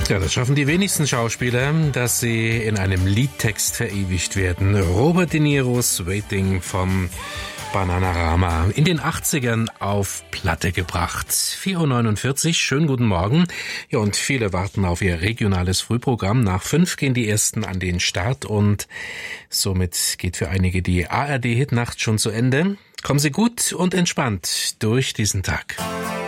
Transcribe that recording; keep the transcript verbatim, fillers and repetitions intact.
Ja, das schaffen die wenigsten Schauspieler, dass sie in einem Liedtext verewigt werden. Robert De Niros Waiting vom Bananarama, in den achtzigern auf Platte gebracht. vier Uhr neunundvierzig, schönen guten Morgen. Ja, und viele warten auf ihr regionales Frühprogramm. Nach fünf gehen die ersten an den Start und somit geht für einige die A R D-Hitnacht schon zu Ende. Kommen Sie gut und entspannt durch diesen Tag.